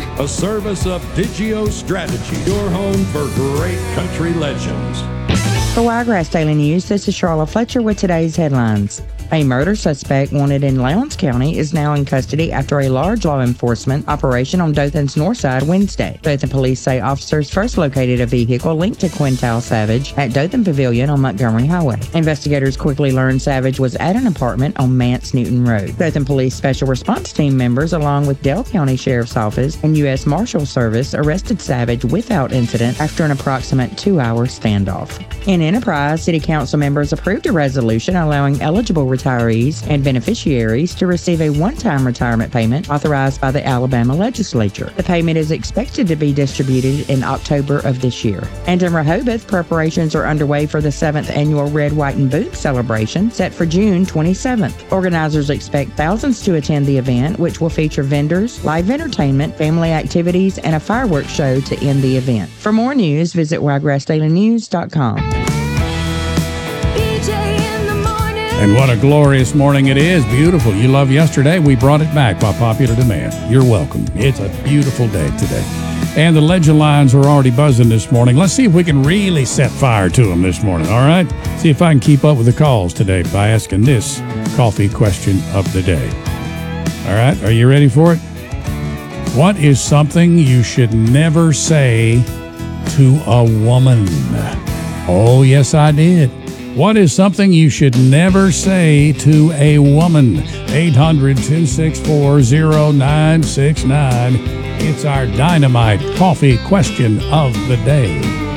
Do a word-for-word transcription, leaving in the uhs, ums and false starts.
a service of Digio Strategy, your home for great country legends. For Wiregrass Daily News, this is Charlotte Fletcher with today's headlines. A murder suspect wanted in Lowndes County is now in custody after a large law enforcement operation on Dothan's north side Wednesday. Dothan police say officers first located a vehicle linked to Quintal Savage at Dothan Pavilion on Montgomery Highway. Investigators quickly learned Savage was at an apartment on Mance Newton Road. Dothan Police Special Response Team members, along with Dale County Sheriff's Office and U S Marshal Service, arrested Savage without incident after an approximate two-hour standoff. In Enterprise, City Council members approved a resolution allowing eligible retirees and beneficiaries to receive a one-time retirement payment authorized by the Alabama legislature. The payment is expected to be distributed in October of this year. And in Rehoboth, preparations are underway for the seventh annual Red, White, and Boot celebration set for June twenty-seventh. Organizers expect thousands to attend the event, which will feature vendors, live entertainment, family activities, and a fireworks show to end the event. For more news, visit wiregrass daily news dot com. And what a glorious morning it is. Beautiful. You loved yesterday. We brought it back by popular demand. You're welcome. It's a beautiful day today. And the legend lines are already buzzing this morning. Let's see if we can really set fire to them this morning, all right? See if I can keep up with the calls today by asking this coffee question of the day. All right, are you ready for it? What is something you should never say to a woman? Oh, yes, I did. What is something you should never say to a woman? eight hundred, two six four, zero nine six nine. It's our dynamite coffee question of the day.